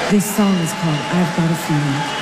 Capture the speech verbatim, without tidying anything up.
This song is called I've Got a Feeling.